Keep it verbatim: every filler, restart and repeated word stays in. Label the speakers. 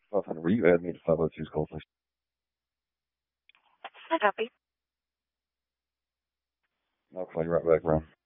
Speaker 1: five hundred, will you add me to five oh two's call, please?
Speaker 2: I copy.
Speaker 1: I'll call you right back, Ron.